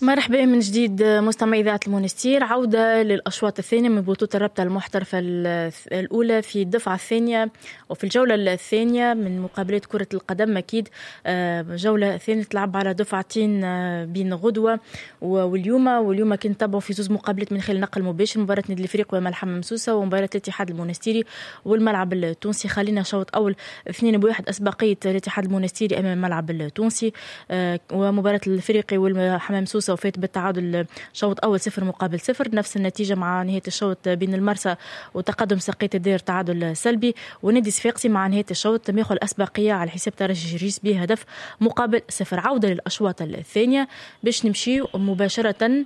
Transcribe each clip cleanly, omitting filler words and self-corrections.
مرحبا من جديد مستمعي إذاعة المونستير. عودة للأشواط الثانية من بطولة الرابطة المحترفة الأولى في الدفعة الثانية وفي الجولة الثانية من مقابلات كرة القدم. أكيد جولة ثانية تلعب على دفعتين بين غدوة واليوم كنت تابعوا في زوز مقابلات من خلال نقل مباشر، مباراة نادي الإفريقي وملحم ممسوسة ومباراة الاتحاد المونستيري والملعب التونسي. خلينا شوط أول 2-1 أسبقية الاتحاد المونستيري أمام الملعب التونسي، ومباراة الإفريقي والملحم ممسوسة وفات بالتعادل شوط أول 0-0. نفس النتيجة مع نهاية الشوط بين المرسى وتقدم ساقية الدير تعادل سلبي، ونادي صفاقسي مع نهاية الشوط ياخذ الأسبقية على حساب ترجي جريس بهدف مقابل 0. عودة للأشواط الثانية باش نمشي مباشرة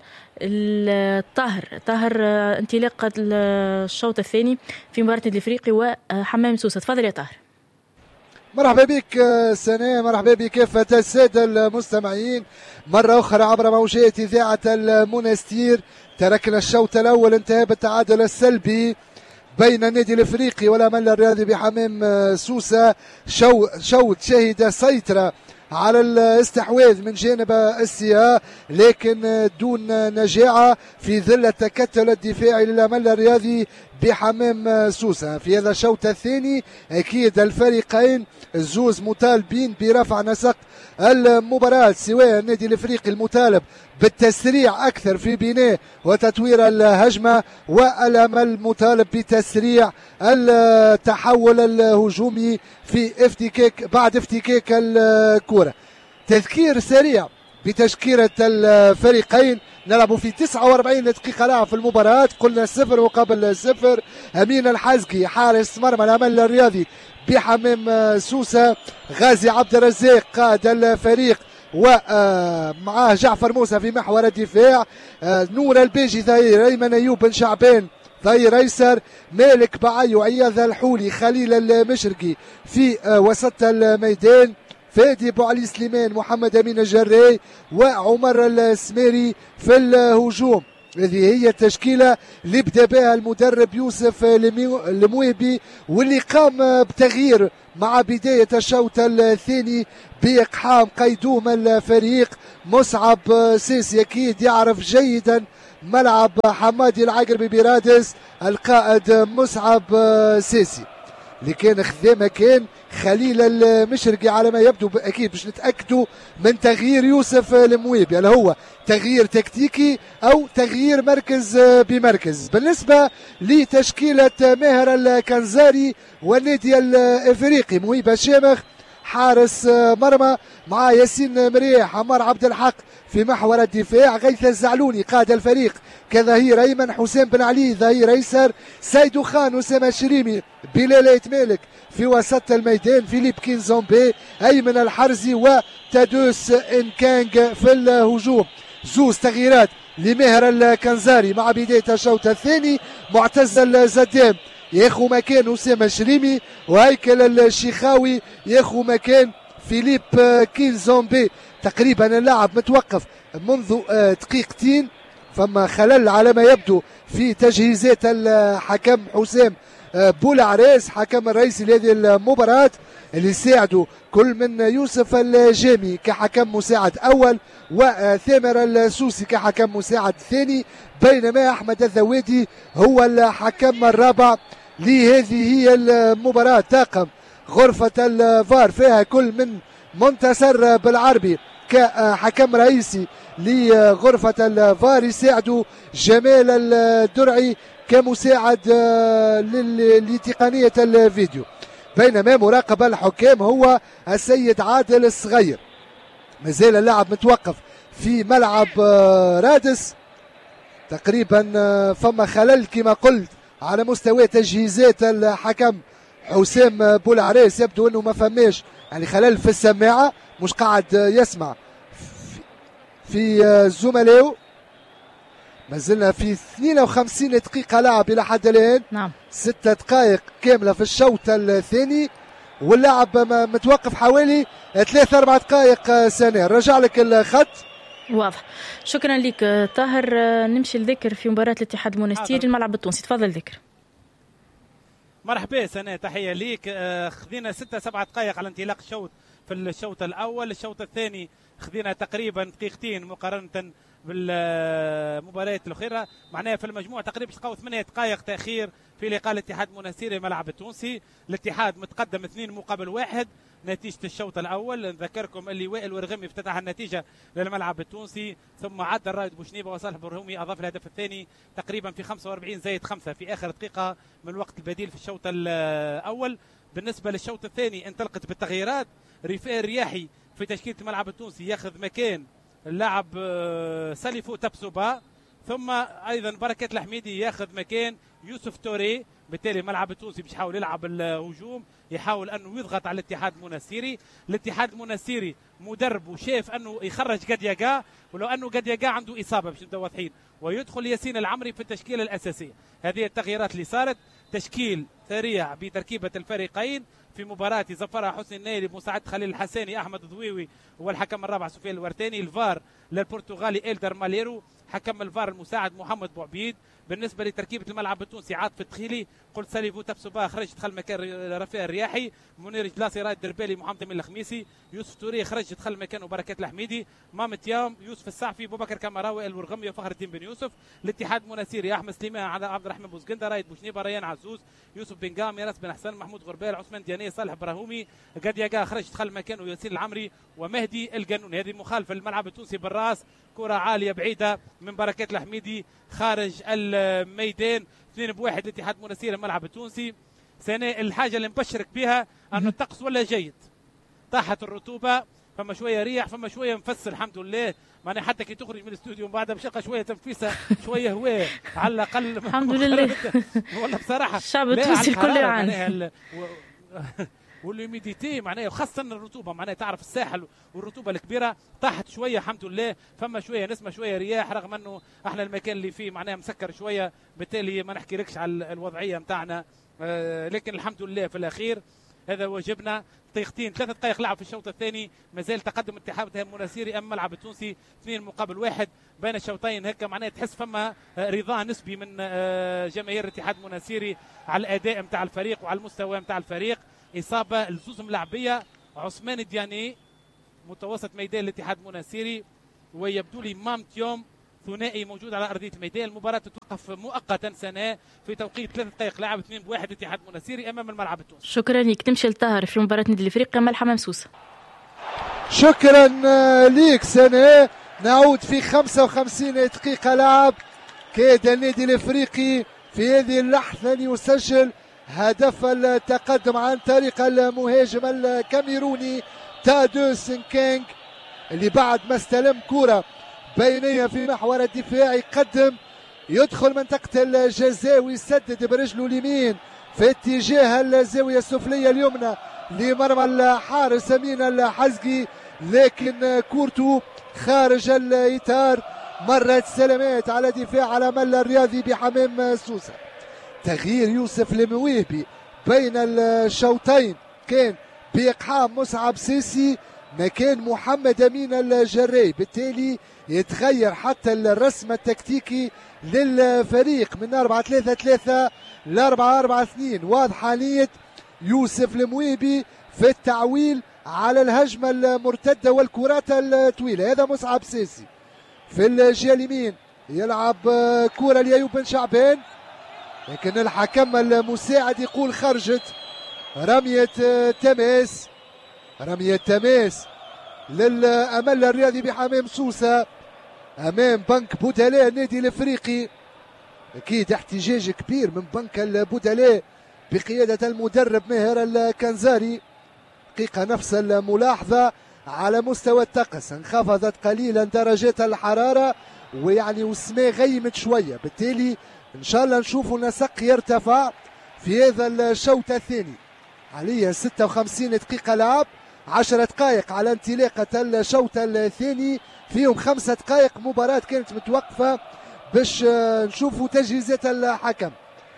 طاهر انطلاق الشوط الثاني في مباراة نادي الإفريقي وحمام سوسة. تفضل يا طاهر. مرحبا بك سناء، مرحبا بك كافة السادة المستمعين مرة أخرى عبر موجات إذاعة المونستير. تركنا الشوط الأول انتهى بالتعادل السلبي بين النادي الإفريقي والأمل الرياضي بحمام سوسة. شوط شهد سيطرة على الاستحواذ من جانب السيا لكن دون نجاعة في ظل التكتل الدفاعي للأمل الرياضي بحمام سوسة. في هذا الشوط الثاني أكيد الفريقين الزوز مطالبين برفع نسق المباراة، سواء النادي الإفريقي المطالب بالتسريع أكثر في بناء وتطوير الهجمة، والأمل مطالب بتسريع التحول الهجومي في بعد افتكاك الكرة. تذكير سريع بتشكيلة الفريقين. نلعب في 49 دقيقة لعب في المباراة، قلنا 0-0. أمين الحزقي حارس مرمى الأمل الرياضي بحمام سوسة، غازي عبد الرزاق قائد الفريق ومعاه جعفر موسى في محور الدفاع، نور البيجي ظهير أيمن، أيوب بن شعبان ظهير أيسر، مالك بعيو، عياذ الحولي، خليل المشرقي في وسط الميدان، فادي بو علي سليمان، محمد أمين الجراي وعمر السميري في الهجوم. هذه هي التشكيلة اللي بدا بها المدرب يوسف المويبي، واللي قام بتغيير مع بداية الشوط الثاني بإقحام قيدوم الفريق مصعب سيسي. أكيد يعرف جيدا ملعب حمادي العقربي برادس القائد مصعب سيسي، اللي كان خذا مكان خليل المشرقي على ما يبدو. أكيد باش نتأكدوا من تغيير يوسف المويبي، هل هو تغيير تكتيكي أو تغيير مركز بمركز. بالنسبة لتشكيلة ماهر الكنزاري والنادي الإفريقي، مويبة شامخ حارس مرمى مع ياسين مريح، عمار عبد الحق في محور الدفاع، غيث الزعلوني قائد الفريق كظهير أيمن، حسين بن علي ظهير أيسر، سيدو خان، أسامة الشريمي، بلال ايت مالك في وسط الميدان، فيليب كينزومبي، أيمن الحرزي وتادوس إنكانج في الهجوم. زوز تغييرات لماهر الكنزاري مع بداية الشوط الثاني. معتز الزدام ياخو مكان أسامة الشريمي، وهيكل الشيخاوي ياخو مكان فيليب كينزومبي. تقريبا اللاعب متوقف منذ دقيقتين، فما خلل على ما يبدو في تجهيزات الحكم حسام بولعريس حكم الرئيسي لهذه المباراة، اللي ساعدوا كل من يوسف الجامي كحكم مساعد أول وثامر السوسي كحكم مساعد ثاني، بينما أحمد الذوادي هو الحكم الرابع لهذه هي المباراة. طاقم غرفة الفار فيها كل من منتصر بالعربي كحكم رئيسي لغرفة الفار، يساعدوا جمال الدرعي كمساعد لتقنية الفيديو، بينما مراقب الحكام هو السيد عادل الصغير. مازال اللاعب متوقف في ملعب رادس. تقريبا فما خلل كما قلت على مستوى تجهيزات الحكم حسام بولعريس، يبدو انه ما فماش يعني خلل في السماعة، مش قاعد يسمع في زملائه. ما زلنا في 52 دقيقة لعب إلى حد الآن. نعم. 6 دقائق كاملة في الشوط الثاني، واللاعب متوقف حوالي 3-4 دقائق. سنة رجع لك الخط. واضح، شكرا لك طاهر. نمشي لذكر في مباراة الاتحاد المونستيري الملعب التونسي. تفضل ذكر. مرحبا سنة، تحية ليك. خذينا 6-7 دقائق على انطلاق الشوط في الشوط الأول. الشوط الثاني خذينا تقريبا دقيقتين مقارنة بالمباريات الاخيره. معناها في المجموع تقريبا تلقاو 8 دقائق تاخير في لقاء الاتحاد المنستيري الملعب التونسي. الاتحاد متقدم 2-1 نتيجه الشوط الاول. نذكركم اللي وائل ورغمي افتتح النتيجه للملعب التونسي، ثم عدى الرائد بوشنيبه وصالح برهومي اضاف الهدف الثاني تقريبا في 45+5 في اخر دقيقه من الوقت البديل في الشوط الاول. بالنسبه للشوط الثاني انطلقت بالتغييرات. رفاء الرياحي في تشكيله الملعب التونسي ياخذ مكان اللاعب ساليفو تابسوبا، ثم ايضا بركات الحميدي ياخذ مكان يوسف توري. بالتالي الملعب التونسي باش يحاول يلعب الهجوم، يحاول انه يضغط على الاتحاد المنستيري. الاتحاد المنستيري مدرب وشاف انه يخرج قدياقا، ولو انه قدياقا عنده اصابه باش نبدا واضحين، ويدخل ياسين العمري في التشكيله الاساسيه. هذه التغييرات اللي صارت، تشكيل سريع بتركيبه الفريقين في مباراة زفرها حسني النيلي بمساعدة خليل الحساني، أحمد الضويوي والحكم الرابع سفيان الورتاني. الفار للبرتغالي إلدر ماليرو، حكم الفار المساعد محمد بوعبيد. بالنسبة لتركيبة الملعب التونسي عاطف التخيلي، قلت ساليفو تابسوبا خرج دخل مكان رفيع الرياحي، منير جلاسي رائد الدربالي، محمد امين الخميسي، يوسف توري خرج دخل مكانه بركات الحميدي، مامت يام، يوسف السعفي، بوبكر كامراوي، الورغمي وفخر الدين بن يوسف. الاتحاد المنستيري احمد سليمان، عبد الرحمن بوزقنده، رايد بوشنيبه، ريان عزوز، يوسف بن قام، ياس بن حسن، محمود غربال، عثمان دياني، صالح براهومي، قدياقا خرج دخل مكانه ياسين العمري ومهدي القانوني. هذه مخالفه للملعب التونسي بالراس، كره عاليه بعيده من بركات الحميدي خارج الميدان. 2-1 الاتحاد المنستيري الملعب التونسي. سنة الحاجه اللي نبشرك بها انه الطقس ولا جيد، طاحت الرطوبه، فما شويه ريح، فما شويه مفسر الحمد لله. معناها حتى كي تخرج من الاستوديو بعدها بشقه شويه تنفيسه، شويه هواء على الاقل. الحمد لله. والله بصراحه الشعب التونسي الكل يعاني. والهيوميديتي معناها خاصه الرطوبه، معناها تعرف الساحل والرطوبه الكبيره طاحت شويه الحمد لله، فما شويه نسمه شويه رياح، رغم انه احنا المكان اللي فيه معناها مسكر شويه، بالتالي ما نحكي على الوضعيه نتاعنا، لكن الحمد لله في الاخير هذا واجبنا. دقيقتين 3 دقائق لعب في الشوط الثاني، مازال تقدم الاتحاد المنستيري امام الملعب التونسي 2-1 بين الشوطين. هكا معناها تحس فما رضا نسبي من جماهير الاتحاد المنستيري على الاداء نتاع الفريق وعلى المستوى نتاع الفريق. اصابه لزوز ملاعبيه، عثمان دياني متوسط ميدان الاتحاد المنستيري، ويبدو لي مامتيوم ثنائي موجود على ارضيه الميدان. المباراه تتوقف مؤقتا سنه في توقيت 3 دقائق لعب. 2-1 الاتحاد المنستيري امام الملعب التونسي. شكرا لك. تمشي لطاهر في مباراه نادي الافريقي امام الحمام سوسه. شكرا ليك سنه. نعود في 55 دقيقه لعب. كاد النادي الافريقي في هذه اللحظه ان يسجل هدف التقدم عن طريق المهاجم الكاميروني تادو سنكينغ، اللي بعد ما استلم كرة بينية في محور الدفاع يقدم، يدخل منطقة الجزاء ويسدد برجله اليمين في اتجاه الزاوية السفلية اليمنى لمرمى الحارس أمين الحزقي، لكن كورته خارج الإطار. مرت سلامات على دفاع على مل الرياضي بحمام سوسة. تغيير يوسف المويهبي بين الشوطين كان بإقحام مصعب سيسي مكان محمد أمين الجراي، بالتالي يتغير حتى الرسم التكتيكي للفريق من 4-3-3 ل 4-4-2. واضحة نية يوسف المويهبي في التعويل على الهجمة المرتدة والكرات الطويلة. هذا مصعب سيسي في الجهة اليمين يلعب كرة لأيوب بن شعبان، لكن الحكم المساعد يقول خرجت. رمية تماس، رمية تماس للأمل الرياضي بحمام سوسة أمام بنك بودلاء النادي الأفريقي. أكيد احتجاج كبير من بنك البودلاء بقيادة المدرب ماهر الكنزاري. دقيقة نفس الملاحظة على مستوى الطقس، انخفضت قليلا درجات الحرارة ويعني والسماء غيمت شوية، بالتالي ان شاء الله نشوفوا نسق يرتفع في هذا الشوط الثاني. حاليا 56 دقيقة لعب، 10 دقائق على انطلاقة الشوط الثاني، فيهم 5 دقائق مباراة كانت متوقفة باش نشوفوا تجهيزات الحكم.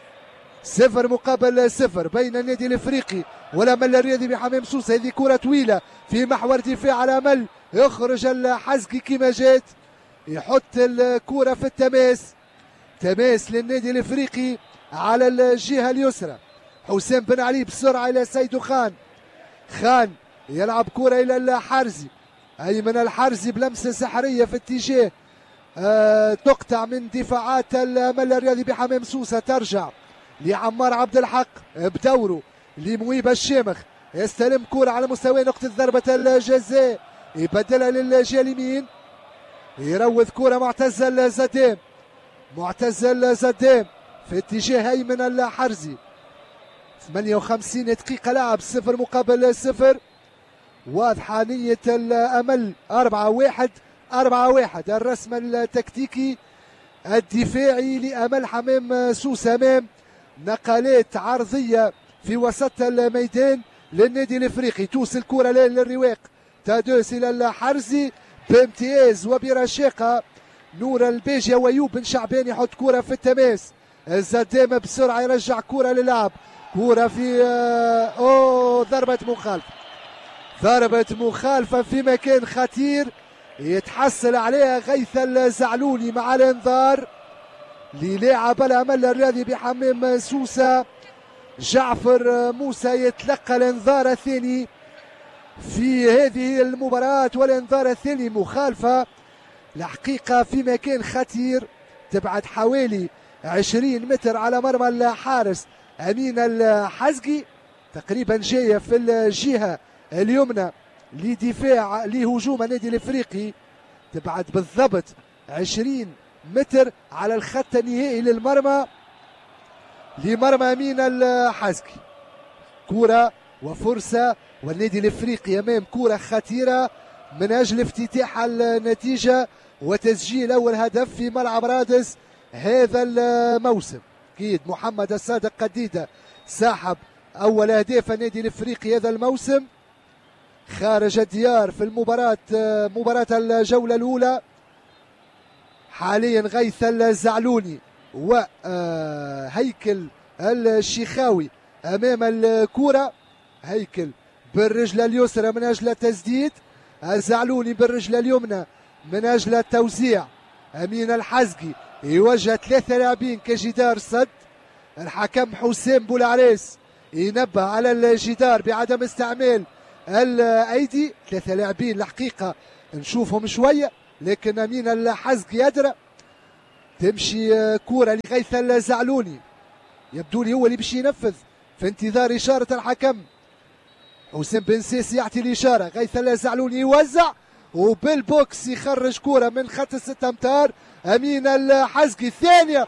0-0 بين النادي الافريقي والامل الرياضي بحمام سوسة. هذه كرة طويلة في محور دفاع على امل، يخرج الحزقي كما جات، يحط الكرة في التماس. تماس للنادي الافريقي على الجهة اليسرى. حسام بن علي بسرعة الى سيدو خان، خان يلعب كرة الى الحرزي، ايمن الحرزي بلمسة سحرية في اتجاه تقطع من دفاعات الأمل الرياضي بحمام سوسة، ترجع لعمار عبد الحق بدوره لمويب الشامخ، يستلم كرة على مستوى نقطة ضربة الجزاء، يبدلها للجهة اليمين، يروض كرة معتز الزدام، معتز الزدام في اتجاه أيمن الحرزي. 58 دقيقة لعب، 0 مقابل 0. واضحة نية الأمل. 4-1 الرسم التكتيكي الدفاعي لأمل حمام سوسة أمام نقلات عرضية في وسط الميدان للنادي الافريقي. توصل الكرة للرواق، تدوس الى الحرزي بامتياز وبرشاقة. نور البيجي وأيوب بن شعبان يحط كرة في التماس. الزدام بسرعة يرجع كرة للعب، كرة في ضربة مخالفة في مكان خطير يتحصل عليها غيث الزعلولي مع الانذار للاعب الأمل الرياضي بحمام سوسة. جعفر موسى يتلقى الانذار الثاني في هذه المباراة، والانذار الثاني مخالفة الحقيقة في مكان خطير تبعد حوالي 20 متر على مرمى الحارس أمين الحزقي، تقريبا جاية في الجهة اليمنى لدفاع لهجوم النادي الافريقي، تبعد بالضبط 20 متر على الخط النهائي لمرمى أمين الحزقي. كرة وفرصة والنادي الافريقي امام كرة خطيرة من اجل افتتاح النتيجة وتسجيل اول هدف في ملعب رادس هذا الموسم. اكيد محمد الصادق قديدة ساحب اول اهداف النادي الافريقي هذا الموسم خارج الديار في مباراة الجولة الاولى. حاليا غيث الزعلوني وهيكل الشيخاوي امام الكرة. هيكل بالرجل اليسرى من اجل التسديد، الزعلوني بالرجل اليمنى من اجل التوزيع. امين الحزقي يوجه 3 لاعبين كجدار صد. الحكم حسام بولعريس ينبه على الجدار بعدم استعمال الايدي. 3 لاعبين الحقيقه نشوفهم شويه، لكن امين الحزقي يدرى. تمشي كرة لغيث الزعلوني، يبدو لي هو اللي باش ينفذ في انتظار اشاره الحكم. حسام بن سيسي يعطي الاشاره، غيث الزعلوني يوزع وبالبوكس يخرج كرة من خط 6 امتار. امين الحزقي الثانيه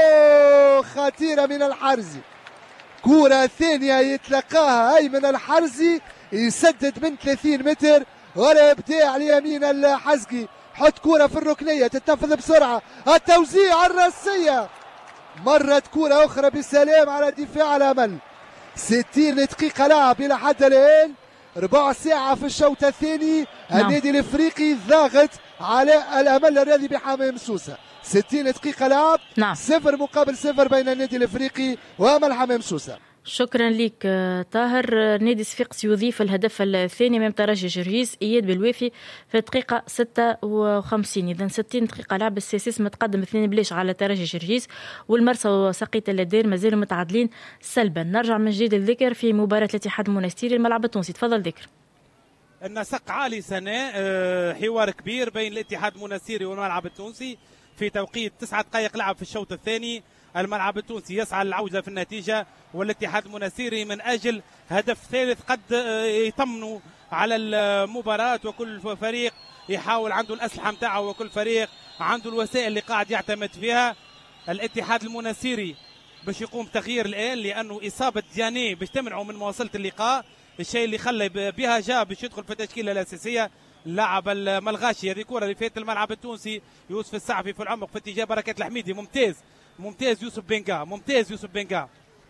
خطيره من الحرزي، كرة ثانيه يتلقاها ايمن الحرزي يسدد من 30 متر، ولا ابداع لامين الحزقي. حط كرة في الركنيه تتنفذ بسرعه، التوزيع الراسيه، مرت كرة اخرى بسلام على دفاع الامل. 60 دقيقة لعب إلى حد الآن، ربع ساعة في الشوط الثاني. النادي الإفريقي ضاغط على الأمل الرياضي بحمام سوسة. 60 دقيقة لعب، 0 مقابل 0 بين النادي الإفريقي وأمل حمام سوسة. شكرا لك طاهر. نادي صفاقس يضيف الهدف الثاني امام ترجي جرجيس اياد بالوافي في الدقيقه 56. اذا 60 دقيقه لعب السيسيس متقدم 2-0 على ترجي جرجيس، والمرسى وسقيت اللدير مازالوا متعادلين سلبا. نرجع من جديد الذكر في مباراه الاتحاد المنستيري الملعب التونسي. تفضل ذكر. النسق عالي سنة، حوار كبير بين الاتحاد المنستيري والملعب التونسي في توقيت 9 دقائق لعب في الشوط الثاني. الملعب التونسي يسعى للعودة في النتيجة، والاتحاد المنستيري من أجل هدف ثالث قد يطمنوا على المباراة. وكل فريق يحاول عنده الأسلحة متاعه، وكل فريق عنده الوسائل اللي قاعد يعتمد فيها. الاتحاد المنستيري باش يقوم تغيير الآن، لأنه إصابة دياني باش تمنعه من مواصلة اللقاء، الشيء اللي خلى بها جاء باش يدخل في التشكيلة الأساسية. اللاعب الملغاشي هذه كرة اللي فات الملعب التونسي، يوسف السعفي في العمق في اتجاه بركات الحميدي. ممتاز يوسف بنقا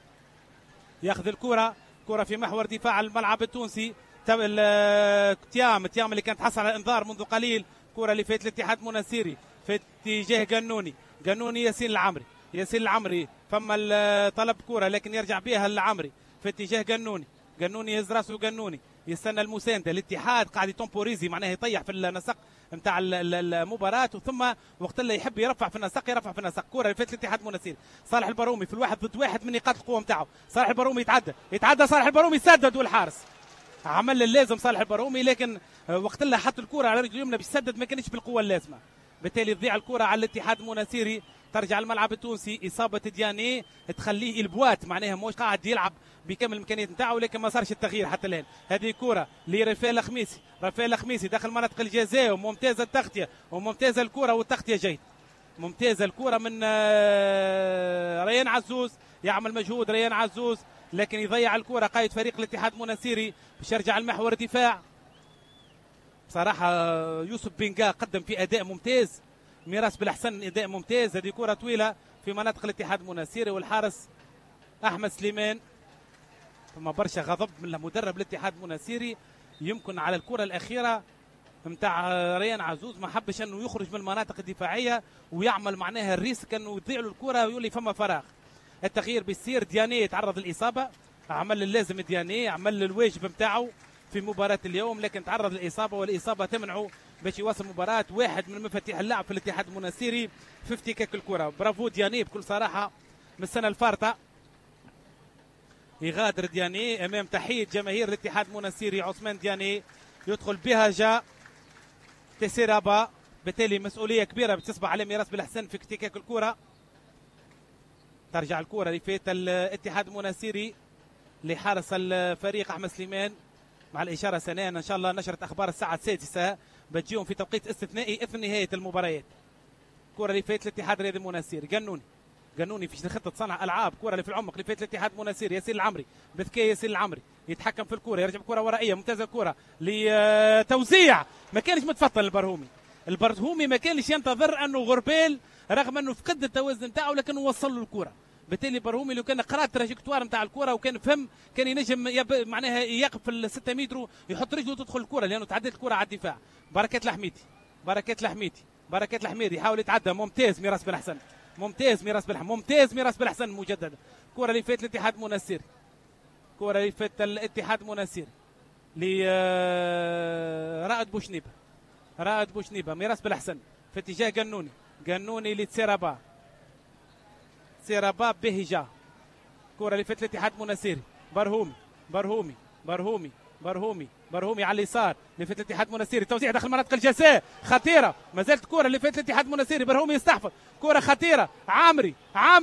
ياخذ الكرة، كرة في محور دفاع الملعب التونسي. تيام اللي كانت حصل على انذار منذ قليل. كرة اللي فات الاتحاد المنستيري في اتجاه قانوني ياسين العمري فما طلب كرة لكن يرجع بها العمري في اتجاه قانوني يهز راسه، قانوني يستنى المساندة. الاتحاد قاعد يتومبوريزي، معناه يطيح في النسق نتاع المباراة، وثم وقت اللي يحب يرفع في النسق. كرة اللي فات الاتحاد المنستيري، صالح البارومي في الواحد ضد واحد من نقاط القوة نتاعه. صالح البارومي يتعدى صالح البارومي سدد، والحارس عمل اللازم صالح البارومي، لكن وقت اللي حط الكرة على رجله اليمنى بيسدد ما كانش بالقوة اللازمة. بالتالي تضيع الكره على الاتحاد المنستيري. ترجع الملعب التونسي، اصابه دياني تخليه البوات، معناها مش قاعد يلعب بكامل الامكانيات نتاعو، لكن ما صارش التغيير حتى الان. هذه كره لرفال الخميسي، رفال الخميسي داخل منطقه الجزاء، وممتازه التغطيه وممتازه الكره والتغطيه جيد. ممتازه الكره من ريان عزوز، يعمل مجهود ريان عزوز لكن يضيع الكره قائد فريق الاتحاد المنستيري باش يرجع المحور دفاع. بصراحه يوسف بنقا قدم في اداء ممتاز، ميراس بالحسن اداء ممتاز. هذه كره طويله في مناطق الاتحاد المنستيري، والحارس احمد سليمان ثم برشا غضب من مدرب الاتحاد المنستيري يمكن على الكره الاخيره نتاع ريان عزوز، ما حبش انه يخرج من المناطق الدفاعيه ويعمل معناها الريسك انه يضيع له الكره ويولي فما فراغ. التغيير بيصير، دياني يتعرض للاصابه، عمل اللازم دياني، عمل الواجب نتاعو في مباراه اليوم، لكن تعرض للاصابه والاصابه تمنعه باش يواصل مباراه. واحد من مفاتيح اللعب في الاتحاد المنستيري في افتكاك الكره. برافو دياني بكل صراحه من السنه الفارطه. يغادر دياني امام تحيه جماهير الاتحاد المنستيري. عثمان دياني يدخل بهجه تسيرابا، بالتالي مسؤوليه كبيره بتصبح على ميراس بالحسن في افتكاك الكره. ترجع الكره لفات الاتحاد المنستيري لحارس الفريق احمد سليمان مع الاشاره ثانيا ان شاء الله نشره اخبار الساعه 6 بتجيهم في توقيت استثنائي اثر نهايه المباريات. كره اللي فات الاتحاد الرياضي المنستيري، قنوني في خطه صنع العاب. كره اللي في العمق اللي فات الاتحاد المنستيري، ياسين العمري بذكاء، ياسين العمري يتحكم في الكره، يرجع كره ورائيه ممتازه، كره لتوزيع ما كانش متفطن البرهومي ما كانش ينتظر انه غربال رغم انه فقد التوازن نتاعو لكنه وصل له الكره. بالتالي برهومي لو كان قرا التراجكتوار نتاع الكره وكان فهم كان ينجم معناها يقف في 6 متر ويحط رجله تدخل الكره، لانه تعدت الكره على الدفاع. بركات الحميدي يحاول يتعدى، ممتاز ميراس بالحسن، ممتاز ميراس بالحسن مجددا. كره اللي فات الاتحاد المنستيري، لرائد بوشنيبه، ميراس بالحسن في اتجاه قنوني لتسيرابا، بهجة. كرة اللي فات الاتحاد المنستيري، برهومي على اليسار اللي فات الاتحاد المنستيري، توزيع داخل مناطق الجزاء خطيرة، ما زالت كرة اللي فات الاتحاد المنستيري، برهومي يستحفظ، كرة خطيرة، عامري